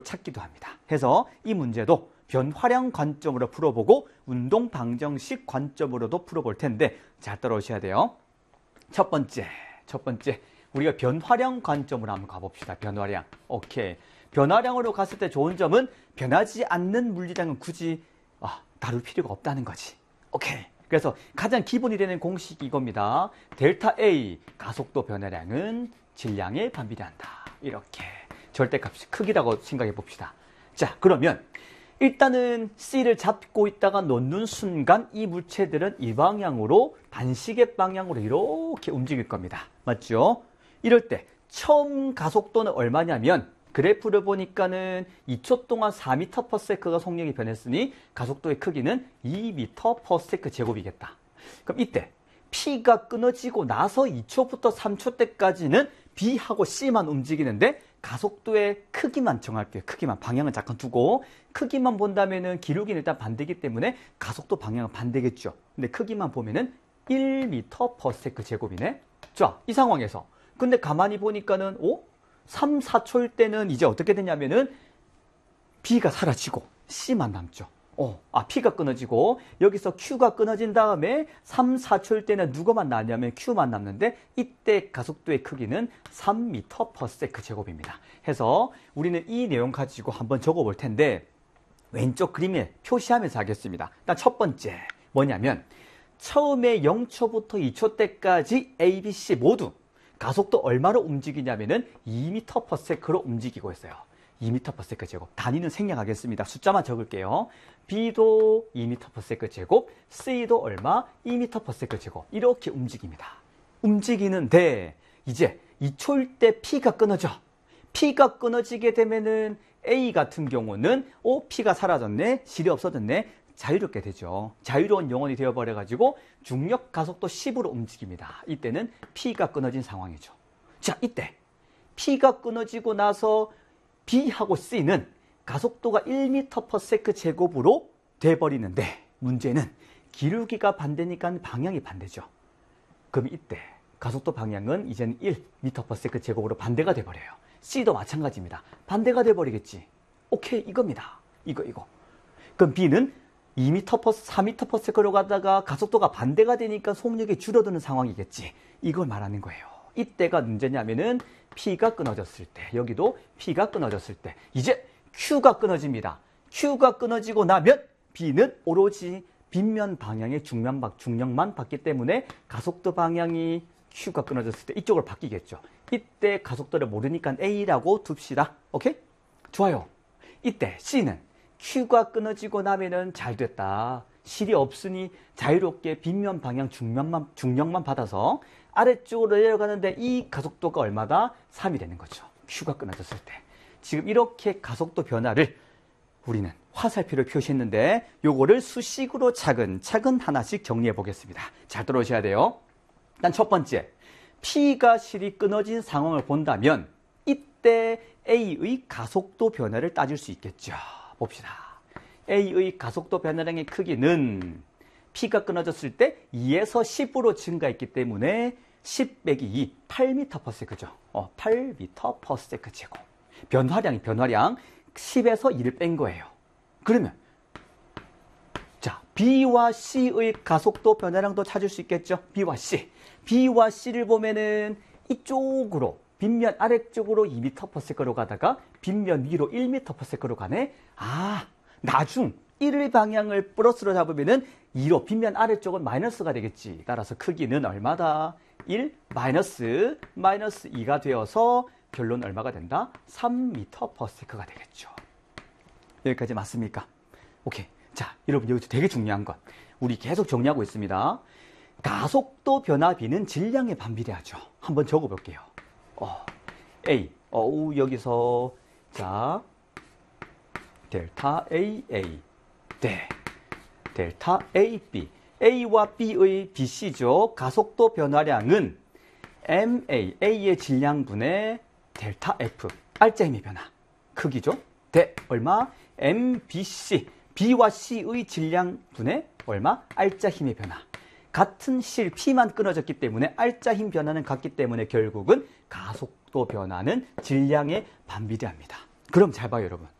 찾기도 합니다. 해서 이 문제도 변화량 관점으로 풀어보고 운동 방정식 관점으로도 풀어볼 텐데 잘 따라오셔야 돼요. 첫 번째 우리가 변화량 관점으로 한번 가봅시다. 변화량. 오케이. 변화량으로 갔을 때 좋은 점은 변하지 않는 물리량은 굳이 다룰 필요가 없다는 거지. 오케이. 그래서 가장 기본이 되는 공식이 이겁니다. 델타 A 가속도 변화량은 질량에 반비례한다. 이렇게 절대값이 크기라고 생각해 봅시다. 자, 그러면 일단은 C를 잡고 있다가 놓는 순간 이 물체들은 이 방향으로 반시계 방향으로 이렇게 움직일 겁니다. 맞죠? 이럴 때 처음 가속도는 얼마냐면 그래프를 보니까는 2초 동안 4m/s가 속력이 변했으니 가속도의 크기는 2m/s 제곱이겠다. 그럼 이때 P가 끊어지고 나서 2초부터 3초 때까지는 B하고 C만 움직이는데 가속도의 크기만 정할게요. 크기만. 방향은 잠깐 두고 크기만 본다면은 기울기는 일단 반대이기 때문에 가속도 방향은 반대겠죠. 근데 크기만 보면은 1m/s 제곱이네. 자, 이 상황에서 근데 가만히 보니까는 3, 4초일 때는 이제 어떻게 되냐면은 B가 사라지고 C만 남죠. P가 끊어지고 여기서 Q가 끊어진 다음에 3, 4초일 때는 누구만 남냐면 Q만 남는데 이때 가속도의 크기는 3m/s 제곱입니다. 해서 우리는 이 내용 가지고 한번 적어볼 텐데 왼쪽 그림에 표시하면서 하겠습니다. 일단 첫 번째 뭐냐면 처음에 0초부터 2초 때까지 A, B, C 모두 가속도 얼마로 움직이냐면은 2m/s로 움직이고 있어요. 2m/s 제곱. 단위는 생략하겠습니다. 숫자만 적을게요. B도 2m/s 제곱, C도 얼마? 2m/s 제곱. 이렇게 움직입니다. 움직이는데 이제 2초일 때 P가 끊어져. P가 끊어지게 되면은 A 같은 경우는 P가 사라졌네, 실이 없어졌네. 자유롭게 되죠. 자유로운 영혼이 되어버려가지고 중력 가속도 10으로 움직입니다. 이때는 P가 끊어진 상황이죠. 자, 이때 P가 끊어지고 나서 B하고 C는 가속도가 1m/s 제곱으로 돼버리는데 문제는 기울기가 반대니까 방향이 반대죠. 그럼 이때 가속도 방향은 이제는 1m/s 제곱으로 반대가 돼버려요. C도 마찬가지입니다. 반대가 돼버리겠지. 오케이, 이겁니다. 이거. 그럼 B는 4m/s로 가다가 가속도가 반대가 되니까 속력이 줄어드는 상황이겠지. 이걸 말하는 거예요. 이때가 문제냐면은 P가 끊어졌을 때, 여기도 P가 끊어졌을 때, 이제 Q가 끊어집니다. Q가 끊어지고 나면 B는 오로지 빗면 방향의 중력만 받기 때문에 가속도 방향이 Q가 끊어졌을 때 이쪽으로 바뀌겠죠. 이때 가속도를 모르니까 A라고 둡시다. 오케이? 좋아요. 이때 C는 Q가 끊어지고 나면은 잘 됐다. 실이 없으니 자유롭게 빗면 방향 중력만 받아서 아래쪽으로 내려가는데 이 가속도가 얼마다? 3이 되는 거죠. Q가 끊어졌을 때. 지금 이렇게 가속도 변화를 우리는 화살표로 표시했는데 요거를 수식으로 차근차근 하나씩 정리해 보겠습니다. 잘 들어오셔야 돼요. 일단 첫 번째, P가 실이 끊어진 상황을 본다면 이때 A의 가속도 변화를 따질 수 있겠죠. 봅시다. A의 가속도 변화량의 크기는 P가 끊어졌을 때 2에서 10으로 증가했기 때문에 10 빼기 2, 8m/s 그죠? 8m/s 제곱. 변화량 10에서 2를 뺀 거예요. 그러면 자, B와 C의 가속도 변화량도 찾을 수 있겠죠? B와 C. B와 C를 보면은 이쪽으로 빗면 아래쪽으로 2m/s로 가다가 빗면 위로 1m/s로 가네. 나중 1의 방향을 플러스로 잡으면은 2로 빗면 아래쪽은 마이너스가 되겠지. 따라서 크기는 얼마다? 1 마이너스 2가 되어서 결론은 얼마가 된다? 3m/s가 되겠죠. 여기까지 맞습니까? 오케이. 자, 여러분 여기서 되게 중요한 건 우리 계속 정리하고 있습니다. 가속도 변화비는 질량에 반비례하죠. 한번 적어볼게요. A. 여기서 자 델타 AA. 네. 델타 AB. A와 B의 BC죠. 가속도 변화량은 MA, A의 질량분의 델타 F. 알짜 힘의 변화. 크기죠. 대 얼마? MBC. B와 C의 질량분의 얼마? 알짜 힘의 변화. 같은 실 P만 끊어졌기 때문에 알짜 힘 변화는 같기 때문에 결국은 가속도 변화는 질량에 반비례합니다. 그럼 잘 봐요, 여러분.